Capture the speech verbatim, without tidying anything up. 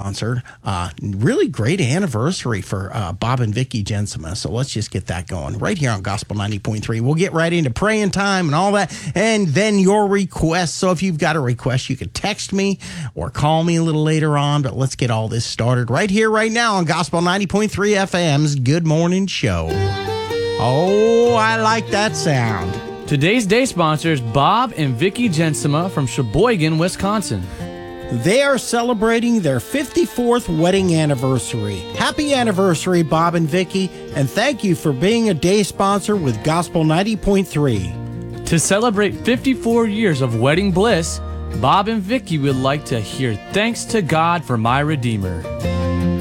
sponsor. Uh, really great anniversary for uh, Bob and Vicky Jensema. So let's just get that going right here on Gospel ninety point three. We'll get right into praying time and all that, and then your requests. So if you've got a request, you can text me or call me a little later on. But let's get all this started right here, right now on Gospel ninety point three F M's Good Morning Show. Oh, I like that sound. Today's day sponsors Bob and Vicky Jensema from Sheboygan, Wisconsin. They are celebrating their fifty-fourth wedding anniversary. Happy anniversary, Bob and Vicky, and thank you for being a day sponsor with Gospel ninety point three. To celebrate fifty-four years of wedding bliss, Bob and Vicky would like to hear Thanks to God for My Redeemer.